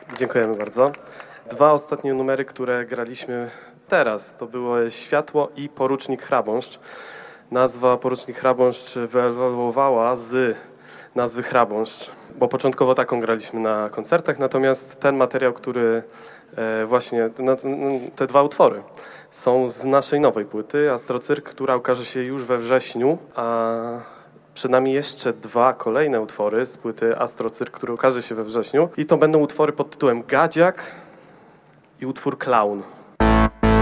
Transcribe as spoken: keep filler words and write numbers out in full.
Dziękujemy bardzo. Dwa ostatnie numery, które graliśmy teraz, to było Światło i Porucznik Chrabąszcz. Nazwa Porucznik Chrabąszcz wyewoluowała z nazwy Chrabąszcz, bo początkowo taką graliśmy na koncertach, natomiast ten materiał, który właśnie, te dwa utwory są z naszej nowej płyty Astrocyrk, która ukaże się już we wrześniu, a przed nami jeszcze dwa kolejne utwory z płyty Astrocyrk, który ukaże się we wrześniu i to będą utwory pod tytułem Gadziak i utwór Klaun.